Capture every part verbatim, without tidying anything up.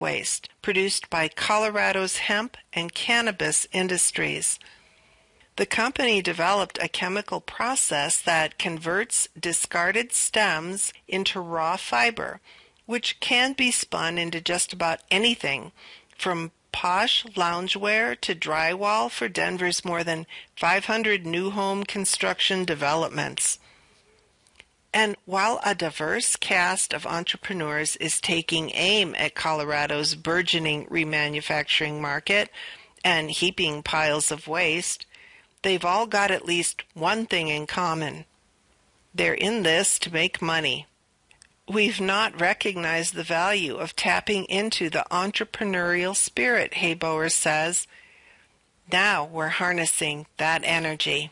waste produced by Colorado's hemp and cannabis industries. The company developed a chemical process that converts discarded stems into raw fiber, which can be spun into just about anything, from posh loungewear to drywall for Denver's more than five hundred new home construction developments. And while a diverse cast of entrepreneurs is taking aim at Colorado's burgeoning remanufacturing market and heaping piles of waste, they've all got at least one thing in common. They're in this to make money. We've not recognized the value of tapping into the entrepreneurial spirit, Hayboer says. Now we're harnessing that energy.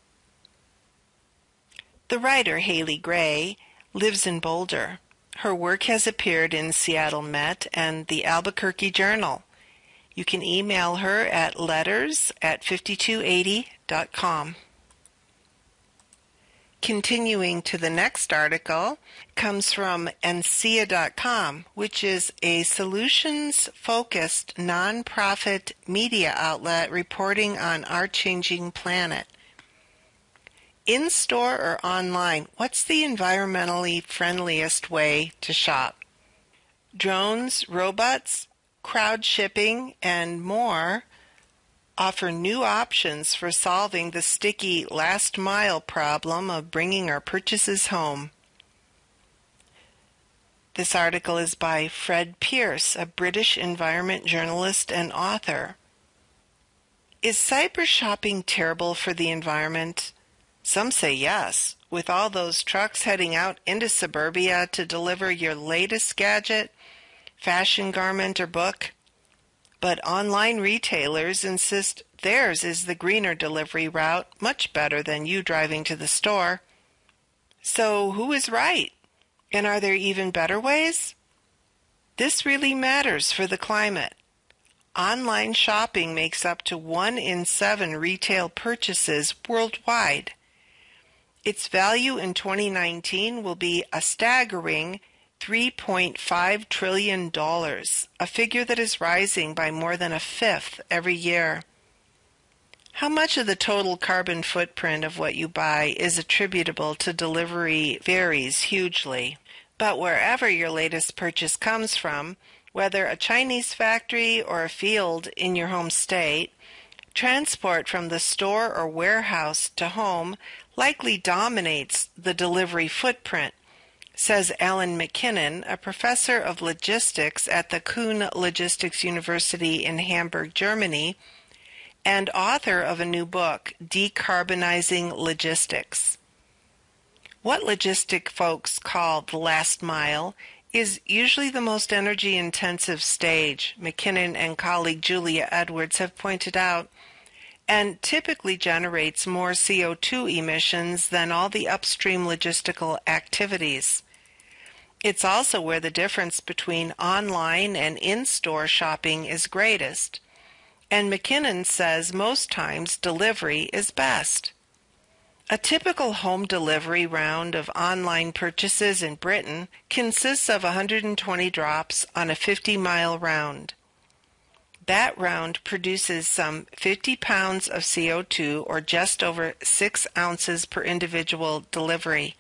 The writer Haley Gray lives in Boulder. Her work has appeared in Seattle Met and the Albuquerque Journal. You can email her at letters at fifty-two eighty dot com. Continuing to the next article comes from N C I A dot com, which is a solutions-focused nonprofit media outlet reporting on our changing planet. In-store or online, what's the environmentally friendliest way to shop? Drones, robots, crowd shipping, and more offer new options for solving the sticky last-mile problem of bringing our purchases home. This article is by Fred Pearce, a British environment journalist and author. Is cyber shopping terrible for the environment? Some say yes, with all those trucks heading out into suburbia to deliver your latest gadget, fashion garment, or book. But online retailers insist theirs is the greener delivery route, much better than you driving to the store. So who is right? And are there even better ways? This really matters for the climate. Online shopping makes up to one in seven retail purchases worldwide. Its value in twenty nineteen will be a staggering three point five trillion dollars, a figure that is rising by more than a fifth every year. How much of the total carbon footprint of what you buy is attributable to delivery varies hugely. But wherever your latest purchase comes from, whether a Chinese factory or a field in your home state, transport from the store or warehouse to home likely dominates the delivery footprint, says Alan McKinnon, a professor of logistics at the Kuhn Logistics University in Hamburg, Germany, and author of a new book, Decarbonizing Logistics. What logistic folks call the last mile is usually the most energy-intensive stage, McKinnon and colleague Julia Edwards have pointed out, and typically generates more C O two emissions than all the upstream logistical activities. It's also where the difference between online and in-store shopping is greatest, and McKinnon says most times delivery is best. A typical home delivery round of online purchases in Britain consists of one hundred twenty drops on a fifty-mile round. That round produces some fifty pounds of C O two, or just over six ounces per individual delivery.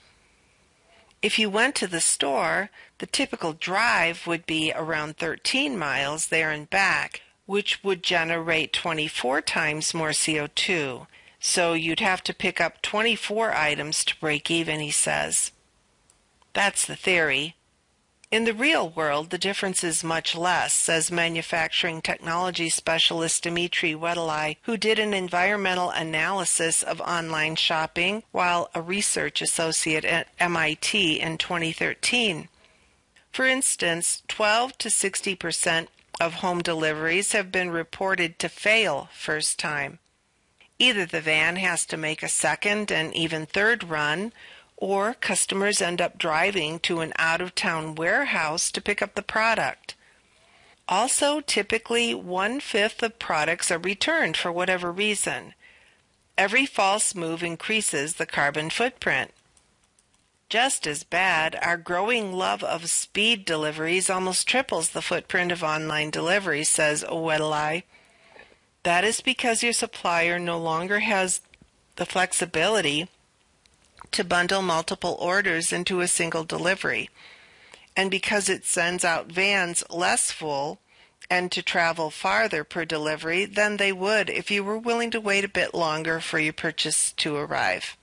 If you went to the store, the typical drive would be around thirteen miles there and back, which would generate twenty-four times more C O two. So you'd have to pick up twenty-four items to break even, he says. That's the theory. In the real world, the difference is much less, says manufacturing technology specialist Dimitri Wedelai, who did an environmental analysis of online shopping while a research associate at M I T in twenty thirteen. For instance, twelve to sixty percent of home deliveries have been reported to fail first time. Either the van has to make a second and even third run, or customers end up driving to an out-of-town warehouse to pick up the product. Also, typically one-fifth of products are returned for whatever reason. Every false move increases the carbon footprint. Just as bad, our growing love of speed deliveries almost triples the footprint of online delivery, says Owedeli. That is because your supplier no longer has the flexibility to bundle multiple orders into a single delivery, and because it sends out vans less full and to travel farther per delivery than they would if you were willing to wait a bit longer for your purchase to arrive.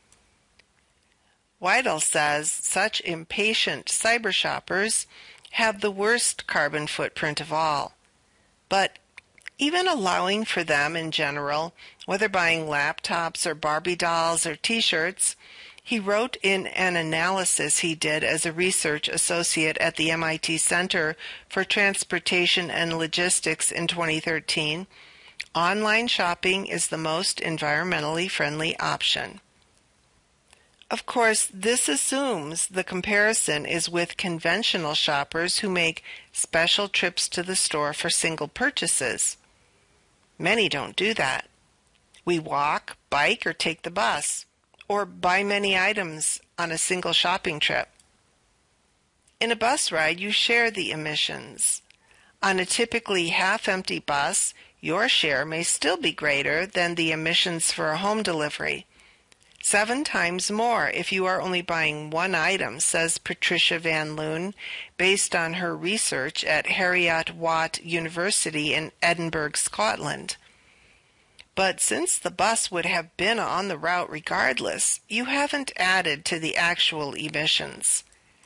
Weidel says such impatient cyber shoppers have the worst carbon footprint of all. But even allowing for them in general, whether buying laptops or Barbie dolls or t-shirts, he wrote in an analysis he did as a research associate at the M I T Center for Transportation and Logistics in twenty thirteen, online shopping is the most environmentally friendly option. Of course, this assumes the comparison is with conventional shoppers who make special trips to the store for single purchases. Many don't do that. We walk, bike, or take the bus, or buy many items on a single shopping trip. In a bus ride, you share the emissions. On a typically half-empty bus, your share may still be greater than the emissions for a home delivery. Seven times more if you are only buying one item, says Patricia Van Loon, based on her research at Heriot-Watt University in Edinburgh, Scotland. But since the bus would have been on the route regardless, you haven't added to the actual emissions.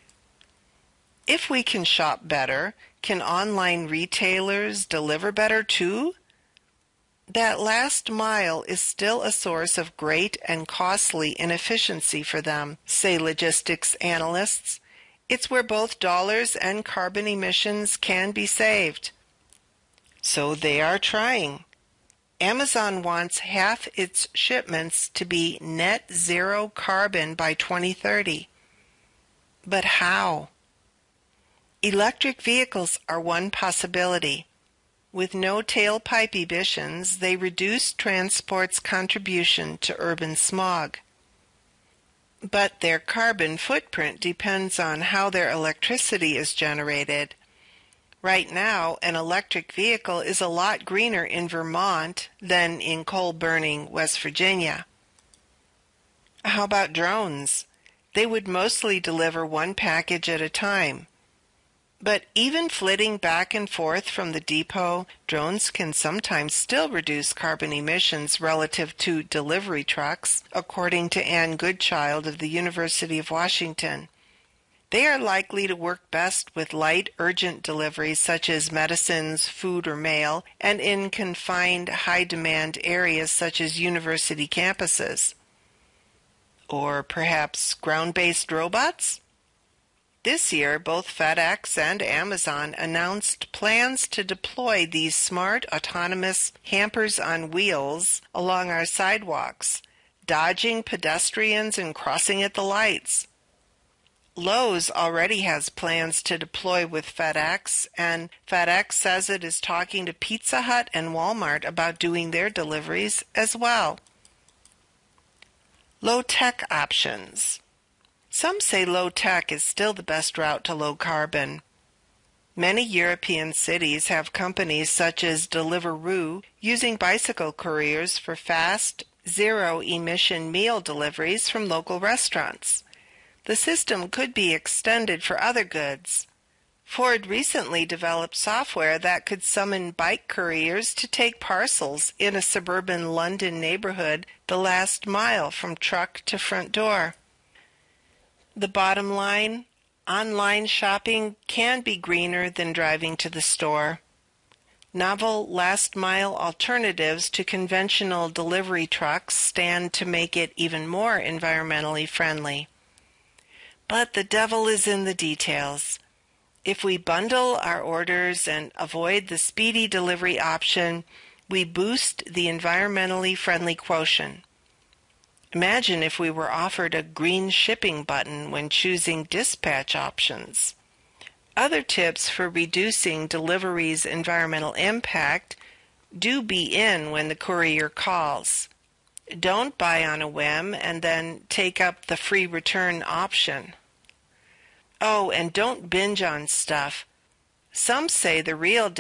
If we can shop better, can online retailers deliver better too? That last mile is still a source of great and costly inefficiency for them, say logistics analysts. It's where both dollars and carbon emissions can be saved. So they are trying. Amazon wants half its shipments to be net zero carbon by twenty thirty. But how? Electric vehicles are one possibility. With no tailpipe emissions, they reduce transport's contribution to urban smog. But their carbon footprint depends on how their electricity is generated. Right now, an electric vehicle is a lot greener in Vermont than in coal-burning West Virginia. How about drones? They would mostly deliver one package at a time. But even flitting back and forth from the depot, drones can sometimes still reduce carbon emissions relative to delivery trucks, according to Ann Goodchild of the University of Washington. They are likely to work best with light, urgent deliveries such as medicines, food, or mail, and in confined, high-demand areas such as university campuses. Or perhaps ground-based robots? This year, both FedEx and Amazon announced plans to deploy these smart, autonomous hampers on wheels along our sidewalks, dodging pedestrians and crossing at the lights. Lowe's already has plans to deploy with FedEx, and FedEx says it is talking to Pizza Hut and Walmart about doing their deliveries as well. Low-tech options. Some say low-tech is still the best route to low carbon. Many European cities have companies such as Deliveroo using bicycle couriers for fast, zero-emission meal deliveries from local restaurants. The system could be extended for other goods. Ford recently developed software that could summon bike couriers to take parcels in a suburban London neighborhood the last mile from truck to front door. The bottom line, online shopping can be greener than driving to the store. Novel last-mile alternatives to conventional delivery trucks stand to make it even more environmentally friendly. But the devil is in the details. If we bundle our orders and avoid the speedy delivery option, we boost the environmentally friendly quotient. Imagine if we were offered a green shipping button when choosing dispatch options. Other tips for reducing delivery's environmental impact do be in when the courier calls. Don't buy on a whim and then take up the free return option. Oh, and don't binge on stuff. Some say the real